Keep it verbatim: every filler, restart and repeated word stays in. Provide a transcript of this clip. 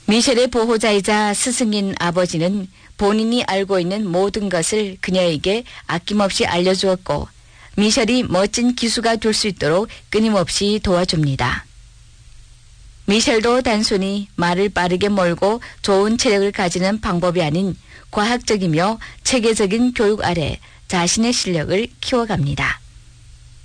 미셸의 보호자이자 스승인 아버지는 본인이 알고 있는 모든 것을 그녀에게 아낌없이 알려주었고 미셸이 멋진 기수가 될 수 있도록 끊임없이 도와줍니다. 미셸도 단순히 말을 빠르게 몰고 좋은 체력을 가지는 방법이 아닌 과학적이며 체계적인 교육 아래 자신의 실력을 키워갑니다.